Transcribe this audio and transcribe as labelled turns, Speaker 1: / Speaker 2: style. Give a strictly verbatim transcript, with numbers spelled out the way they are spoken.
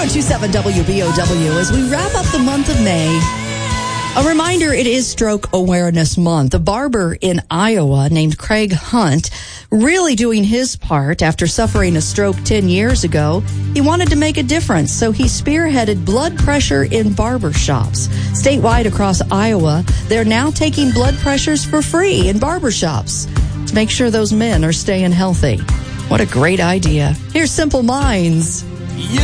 Speaker 1: twenty-seven W B O W as we wrap up the month of May. A reminder, it is Stroke Awareness Month. A barber in Iowa named Craig Hunt really doing his part after suffering a stroke ten years ago. He wanted to make a difference, so he spearheaded blood pressure in barber shops. Statewide across Iowa, they're now taking blood pressures for free in barber shops to make sure those men are staying healthy. What a great idea. Here's Simple Minds.